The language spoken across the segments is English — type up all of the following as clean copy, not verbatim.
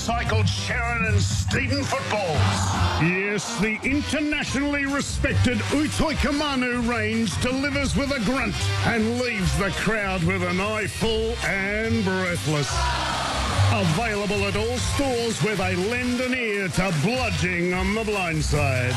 recycled Sharon and Steeden footballs. Yes, the internationally respected Utoikamanu range delivers with a grunt and leaves the crowd with an eye full and breathless. Available at all stores where they lend an ear to Bludging on the Blind Side.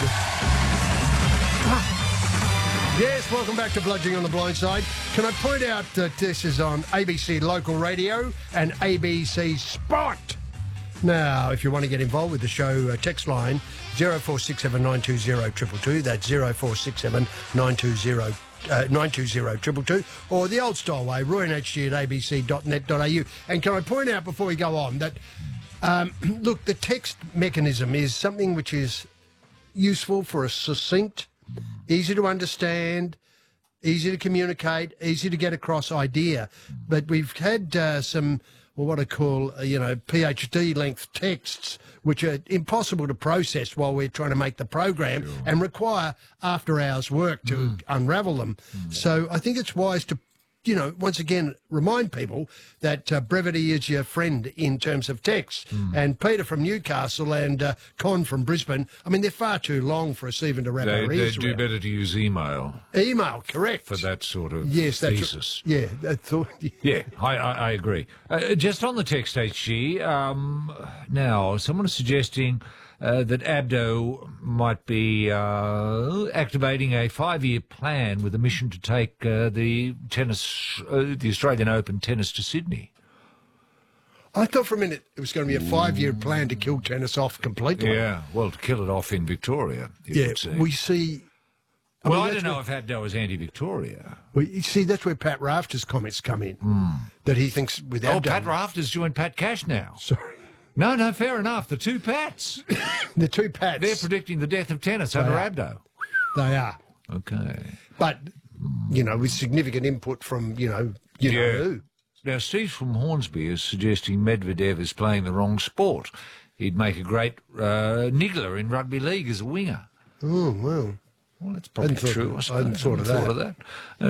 Yes, welcome back to Bludging on the Blind Side. Can I point out that this is on ABC Local Radio and ABC Sport? Now, if you want to get involved with the show, text line 0467 920 222. That's 0467 920 222, or the old style way, royanhg@abc.net.au. And can I point out before we go on that, look, the text mechanism is something which is useful for a succinct, easy to understand, easy to communicate, easy to get across idea. But we've had some, well, what I call, PhD-length texts, which are impossible to process while we're trying to make the program and require after-hours work to unravel them. So I think it's wise to, once again, remind people that brevity is your friend in terms of text. And Peter from Newcastle and Con from Brisbane, I mean, they're far too long for us even to wrap our ears They do around. better to use email. Email, correct. For that sort of That's thesis. yeah, that's all. Yeah, I agree. Just on the text, HG, now, someone is suggesting that Abdo might be activating a 5-year plan with a mission to take the Australian Open tennis to Sydney. I thought for a minute it was going to be a 5-year plan to kill tennis off completely. Yeah, well, to kill it off in Victoria. We see... I don't know if Abdo is anti-Victoria. Well, you see, that's where Pat Rafter's comments come in, that he thinks with Abdo... Oh, Pat Rafter's joined Pat Cash now. Sorry. No, fair enough. The two Pats. The two Pats. They're predicting the death of tennis under Abdo. They are. Okay. But, with significant input from, know who. Now, Steve from Hornsby is suggesting Medvedev is playing the wrong sport. He'd make a great niggler in rugby league as a winger. Oh, well... Well, that's probably true. I hadn't thought of that.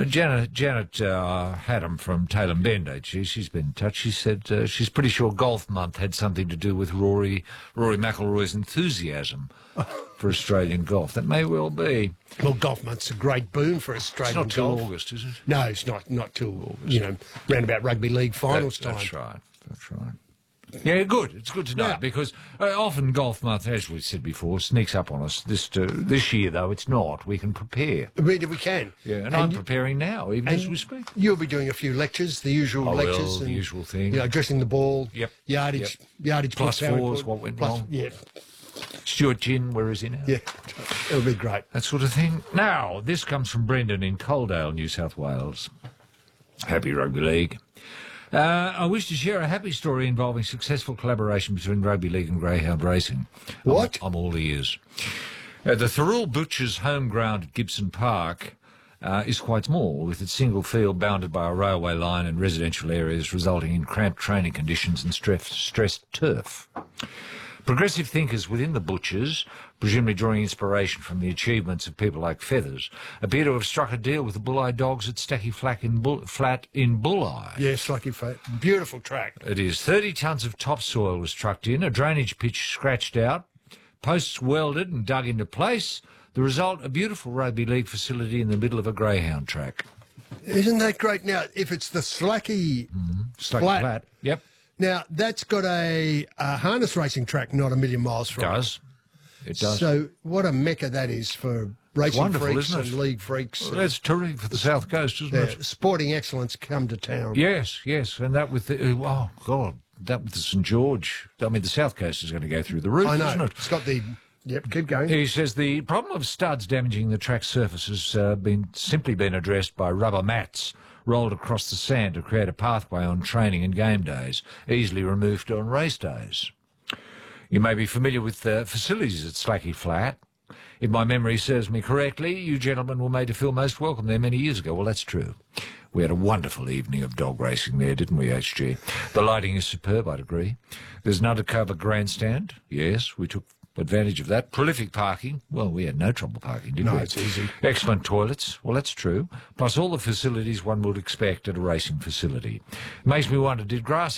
Janet Haddam from Taylor Bend, she's been in touch. She said she's pretty sure Golf Month had something to do with Rory McIlroy's enthusiasm for Australian golf. That may well be. Well, Golf Month's a great boon for Australian golf. It's not till August, is it? No, it's not till August. Round about rugby league finals time. That's right. Yeah, good. It's good to know because often Golf Month, as we said before, sneaks up on us. This year, though, it's not. We can prepare. We can. Yeah, and I'm preparing now, even as we speak. You'll be doing a few lectures, the usual lectures. The usual thing. Addressing the ball. Yep. Yardage. Plus fours, what went wrong. Yeah. Stuart Ginn, where is he now? Yeah, it'll be great. That sort of thing. Now, this comes from Brendan in Coaldale, New South Wales. Happy Rugby League. I wish to share a happy story involving successful collaboration between Rugby League and greyhound racing. What? I'm all ears. The Thirroul Butchers home ground at Gibson Park is quite small, with its single field bounded by a railway line and residential areas, resulting in cramped training conditions and stressed turf. Progressive thinkers within the Butchers, presumably drawing inspiration from the achievements of people like Feathers, appear to have struck a deal with the Bulleye Dogs at Stacky Flat in Bulleye. Yeah, Stacky Flat. Beautiful track. It is. 30 tonnes of topsoil was trucked in, a drainage pitch scratched out, posts welded and dug into place. The result, a beautiful rugby league facility in the middle of a greyhound track. Isn't that great? Now, if it's the Slacky Flat. Yep. Now, that's got a harness racing track not a million miles from it. It does. So what a mecca that is for racing freaks and league freaks. Well, that's terrific for the South Coast, isn't it? Sporting excellence come to town. Yes. And that with the... that with the St George... I mean, the South Coast is going to go through the roof, I know. isn't it? It's got the... Yep, keep going. He says the problem of studs damaging the track surface has simply been addressed by rubber mats rolled across the sand to create a pathway on training and game days, easily removed on race days. You may be familiar with the facilities at Slacky Flat. If my memory serves me correctly, you gentlemen were made to feel most welcome there many years ago. Well, that's true. We had a wonderful evening of dog racing there, didn't we, HG? The lighting is superb, I'd agree. There's an undercover grandstand. Yes, we took advantage of that. Prolific parking. Well, we had no trouble parking, did we? No, it's easy. Excellent toilets. Well, that's true. Plus all the facilities one would expect at a racing facility. Makes me wonder, did grass